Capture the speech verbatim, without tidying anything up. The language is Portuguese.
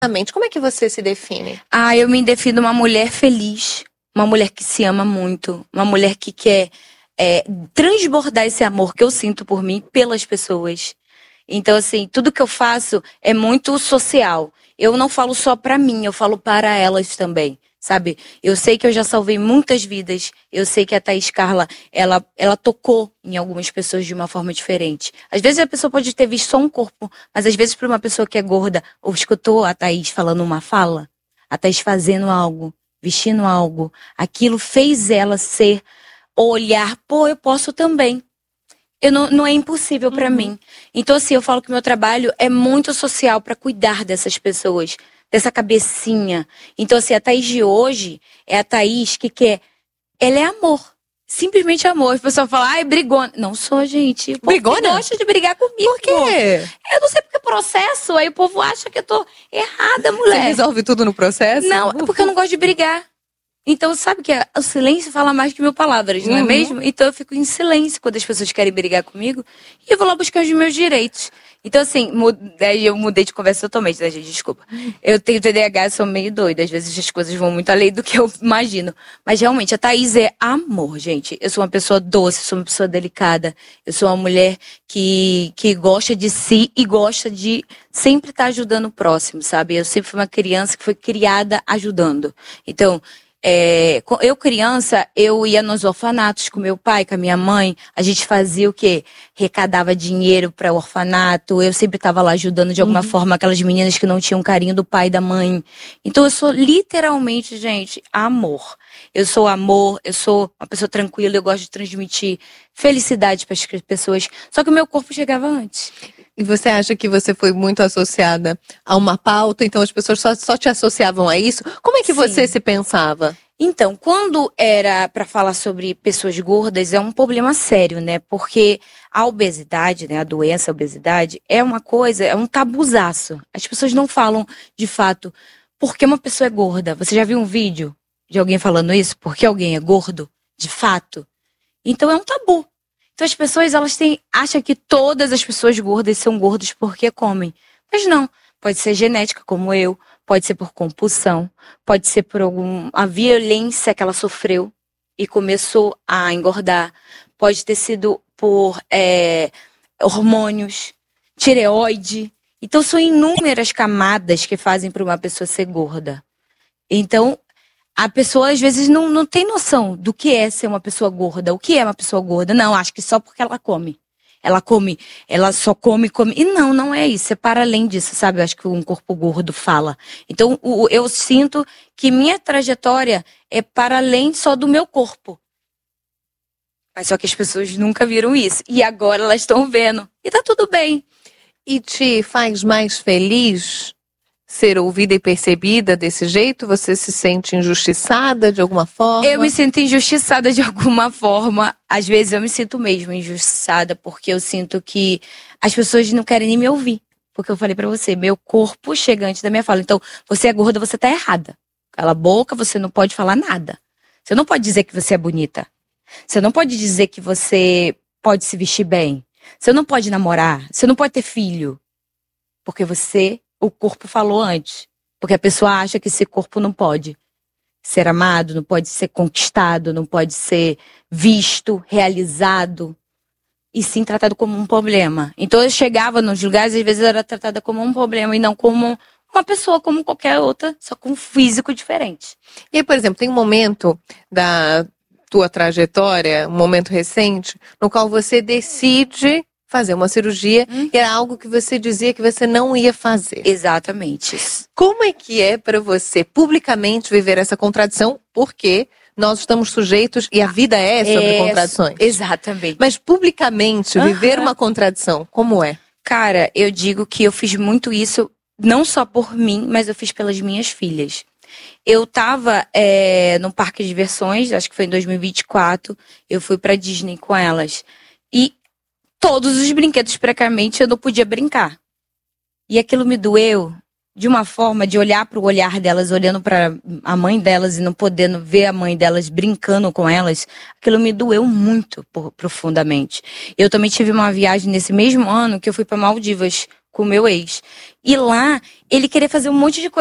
Como é que você se define? Ah, eu me defino uma mulher feliz, uma mulher que se ama muito, uma mulher que quer é, transbordar esse amor que eu sinto por mim pelas pessoas. Então, assim, tudo que eu faço é muito social. Eu não falo só pra mim, eu falo para elas também, sabe? Eu sei que eu já salvei muitas vidas. Eu sei que a Thaís Carla, ela, ela tocou em algumas pessoas de uma forma diferente. Às vezes a pessoa pode ter visto só um corpo, mas às vezes para uma pessoa que é gorda, ou escutou a Thaís falando uma fala, a Thaís fazendo algo, vestindo algo, aquilo fez ela ser, olhar, pô, eu posso também. Eu não, não é impossível pra uhum. mim. Então, assim, eu falo que o meu trabalho é muito social pra cuidar dessas pessoas, dessa cabecinha. Então, assim, a Thaís de hoje é a Thaís que quer... Ela é amor. Simplesmente amor. As pessoas falam, ai, brigona. Não sou, gente. O povo brigona? gosta de brigar comigo. Por quê? Eu não sei porque é processo. Aí o povo acha que eu tô errada, mulher. Você resolve tudo no processo? Não, é porque eu não gosto de brigar. Então, sabe que o silêncio fala mais que mil palavras, não é uhum. mesmo? Então, eu fico em silêncio quando as pessoas querem brigar comigo. E eu vou lá buscar os meus direitos. Então, assim, mudei, eu mudei de conversa totalmente, né, gente? Desculpa. Eu tenho T D A H, sou meio doida. Às vezes as coisas vão muito além do que eu imagino. Mas, realmente, a Thaís é amor, gente. Eu sou uma pessoa doce, sou uma pessoa delicada. Eu sou uma mulher que, que gosta de si e gosta de sempre estar ajudando o próximo, sabe? Eu sempre fui uma criança que foi criada ajudando. Então... É, eu criança, eu ia nos orfanatos com meu pai, com a minha mãe. A gente fazia o quê? Recadava dinheiro para o orfanato. Eu sempre estava lá ajudando de alguma uhum. forma aquelas meninas que não tinham carinho do pai e da mãe. Então eu sou literalmente, gente, amor. Eu sou amor, eu sou uma pessoa tranquila, eu gosto de transmitir felicidade para as pessoas. Só que o meu corpo chegava antes. E você acha que você foi muito associada a uma pauta, então as pessoas só, só te associavam a isso? Como é que Sim. você se pensava? Então, quando era para falar sobre pessoas gordas, é um problema sério, né? Porque a obesidade, né, a doença, a obesidade, é uma coisa, é um tabuzaço. As pessoas não falam, de fato, por que uma pessoa é gorda. Você já viu um vídeo de alguém falando isso? Por que alguém é gordo? De fato. Então, é um tabu. Então as pessoas, elas têm, acham que todas as pessoas gordas são gordas porque comem. Mas não, pode ser genética como eu, pode ser por compulsão, pode ser por alguma violência que ela sofreu e começou a engordar, pode ter sido por é, hormônios, tireoide. Então são inúmeras camadas que fazem para uma pessoa ser gorda. Então... A pessoa, às vezes, não, não tem noção do que é ser uma pessoa gorda. O que é uma pessoa gorda? Não, acho que só porque ela come. Ela come, ela só come, come. E não, não é isso. É para além disso, sabe? Eu acho que um corpo gordo fala. Então, o, eu sinto que minha trajetória é para além só do meu corpo. Mas só que as pessoas nunca viram isso. E agora elas estão vendo. E tá tudo bem. E te faz mais feliz ser ouvida e percebida desse jeito? Você se sente injustiçada de alguma forma? Eu me sinto injustiçada de alguma forma. Às vezes eu me sinto mesmo injustiçada, porque eu sinto que as pessoas não querem nem me ouvir. Porque eu falei pra você, meu corpo chega antes da minha fala. Então, você é gorda, você tá errada. Cala a boca, você não pode falar nada. Você não pode dizer que você é bonita. Você não pode dizer que você pode se vestir bem. Você não pode namorar. Você não pode ter filho. Porque você... O corpo falou antes. Porque a pessoa acha que esse corpo não pode ser amado, não pode ser conquistado, não pode ser visto, realizado. E sim tratado como um problema. Então eu chegava nos lugares, às vezes eu era tratada como um problema e não como uma pessoa, como qualquer outra, só com um físico diferente. E aí, por exemplo, tem um momento da tua trajetória, um momento recente, no qual você decide... fazer uma cirurgia, hum. e era algo que você dizia que você não ia fazer. Exatamente. Como é que é para você publicamente viver essa contradição? Porque nós estamos sujeitos, e a vida é sobre é, contradições. Exatamente. Mas publicamente uhum. viver uma contradição, como é? Cara, eu digo que eu fiz muito isso, não só por mim, mas eu fiz pelas minhas filhas. Eu tava é, no parque de diversões, acho que foi em dois mil e vinte e quatro, eu fui pra Disney com elas. E todos os brinquedos, praticamente, eu não podia brincar. E aquilo me doeu de uma forma de olhar para o olhar delas, olhando para a mãe delas e não podendo ver a mãe delas brincando com elas. Aquilo me doeu muito profundamente. Eu também tive uma viagem nesse mesmo ano que eu fui para Maldivas com o meu ex. E lá, ele queria fazer um monte de coisa